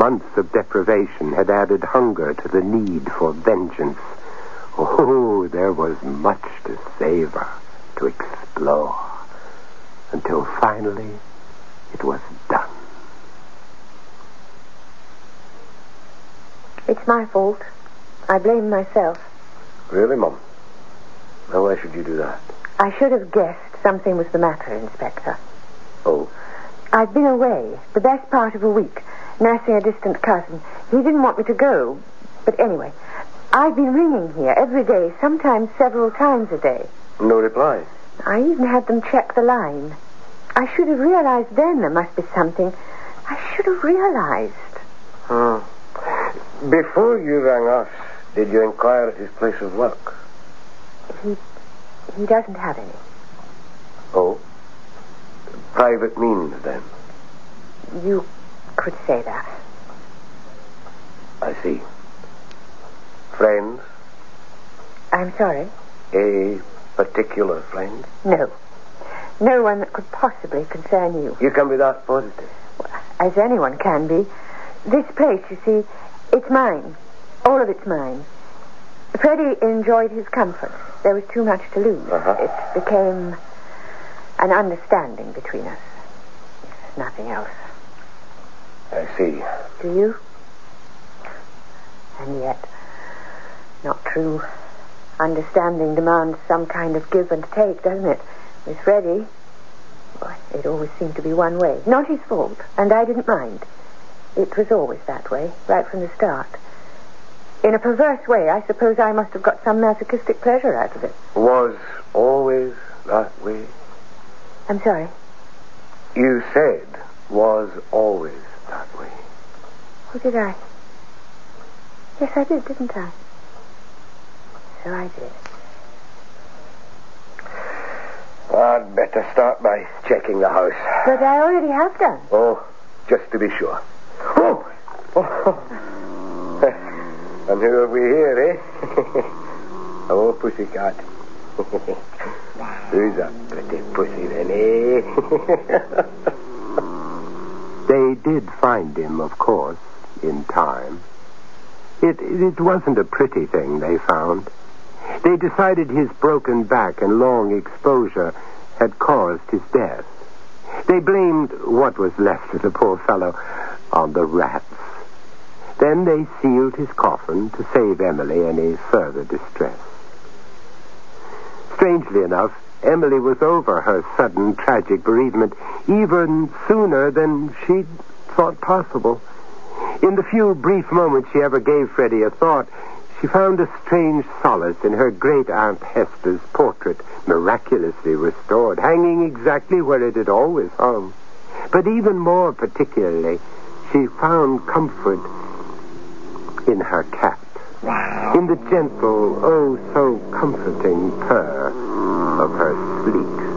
months of deprivation had added hunger to the need for vengeance. Oh, there was much to savor, to explore, until finally it was done. It's my fault. I blame myself. Really, Mum? Now, why should you do that? I should have guessed something was the matter, Inspector. Oh? I've been away, the best part of a week, nursing a distant cousin. He didn't want me to go. But anyway, I've been ringing here every day, sometimes several times a day. No reply? I even had them check the line. I should have realized then there must be something. I should have realized. Before you rang us, did you inquire at his place of work? He doesn't have any. Oh? Private means, then? You could say that. I see. Friends? I'm sorry? A particular friend? No. No one that could possibly concern you. You can be that positive? As anyone can be. This place, you see, it's mine. All of it's mine. Freddie enjoyed his comfort. There was too much to lose. It became an understanding between us. If nothing else. I see. Do you? And yet, not true. Understanding demands some kind of give and take, doesn't it? With Freddie, it always seemed to be one way. Not his fault, and I didn't mind. It was always that way, right from the start. In a perverse way, I suppose I must have got some masochistic pleasure out of it. Was always that way? I'm sorry? You said was always that way. Oh, did I? Yes, I did, didn't I? So I did. I'd better start by checking the house. But I already have done. Oh, just to be sure. Oh! And who have we here, eh? Oh, pussycat. Who's that pretty pussy then, eh? They did find him, of course, in time. It wasn't a pretty thing they found. They decided his broken back and long exposure had caused his death. They blamed what was left of the poor fellow on the rats. Then they sealed his coffin to save Emily any further distress. Strangely enough, Emily was over her sudden tragic bereavement even sooner than she'd thought possible. In the few brief moments she ever gave Freddie a thought, she found a strange solace in her great-aunt Hester's portrait, miraculously restored, hanging exactly where it had always hung. But even more particularly, she found comfort in her cat, in the gentle, oh so comforting purr of her sleek